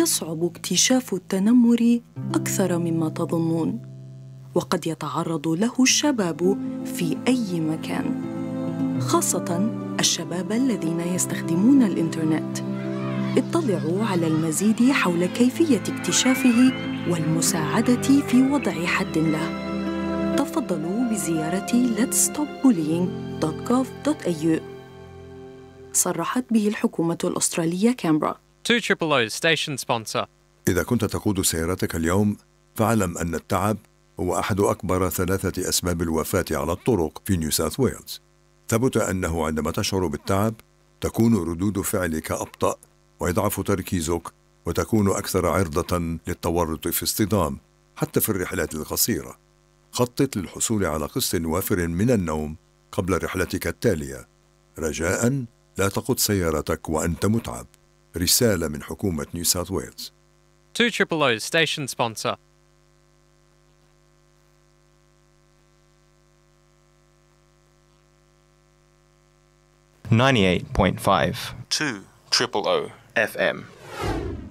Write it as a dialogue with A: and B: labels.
A: يصعب اكتشاف التنمر أكثر مما تظنون، وقد يتعرض له الشباب في أي مكان، خاصة الشباب الذين يستخدمون الإنترنت. اطلعوا على المزيد حول كيفية اكتشافه والمساعدة في وضع حد له. تفضلوا بزيارة letsstopbullying.gov.au. صرحت به الحكومة الأسترالية كامبرا.
B: 200 station sponsor.
C: إذا كنت تقود سيارتك اليوم فاعلم أن التعب هو أحد أكبر 3 أسباب الوفاة على الطرق في نيو ساوث ويلز. ثبت أنه عندما تشعر بالتعب تكون ردود فعلك أبطأ ويضعف تركيزك وتكون أكثر عرضة للتورط في اصطدام حتى في الرحلات القصيرة. خطط للحصول على قسط وافر من النوم قبل رحلتك التالية. رجاءً لا تقود سيارتك وأنت متعب. رسالة من حكومة نيو ساوث ويلز.
B: 200 station sponsor.
D: .5 200 FM.